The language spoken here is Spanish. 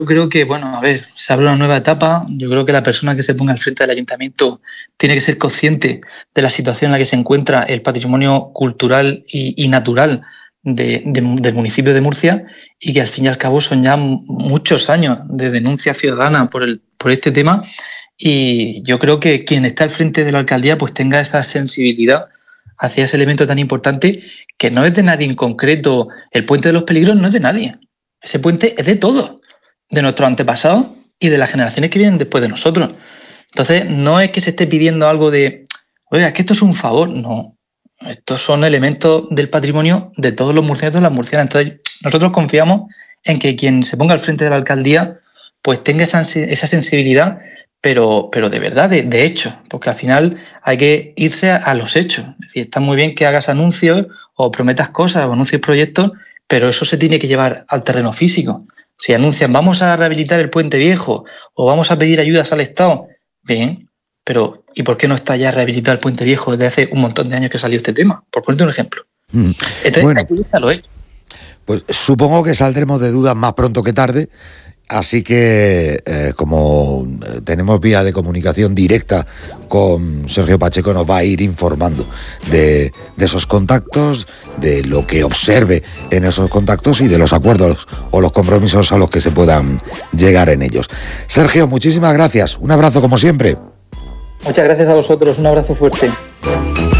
Yo creo que, bueno, a ver, se abre una nueva etapa. Yo creo que la persona que se ponga al frente del ayuntamiento tiene que ser consciente de la situación en la que se encuentra el patrimonio cultural y natural del municipio de Murcia, y que al fin y al cabo son ya muchos años de denuncia ciudadana por este tema. Y yo creo que quien está al frente de la alcaldía pues tenga esa sensibilidad hacia ese elemento tan importante, que no es de nadie en concreto. El puente de los peligros no es de nadie. Ese puente es de todos, de nuestros antepasados y de las generaciones que vienen después de nosotros. Entonces, no es que se esté pidiendo algo de, oiga, es que esto es un favor. No, estos son elementos del patrimonio de todos los murcianos y de las murcianas. Entonces, nosotros confiamos en que quien se ponga al frente de la alcaldía pues tenga esa sensibilidad, pero de verdad, de hecho, porque al final hay que irse a los hechos. Es decir, está muy bien que hagas anuncios o prometas cosas o anuncies proyectos, pero eso se tiene que llevar al terreno físico. Si anuncian, vamos a rehabilitar el puente viejo o vamos a pedir ayudas al Estado, bien, pero ¿y por qué no está ya rehabilitado el puente viejo desde hace un montón de años que salió este tema? Por ponerte un ejemplo. Entonces, Bueno, hay que irse a los hechos. pues supongo que saldremos de dudas más pronto que tarde. Así que, como tenemos vía de comunicación directa con Sergio Pacheco, nos va a ir informando de esos contactos, de lo que observe en esos contactos y de los acuerdos o los compromisos a los que se puedan llegar en ellos. Sergio, muchísimas gracias. Un abrazo como siempre. Muchas gracias a vosotros. Un abrazo fuerte.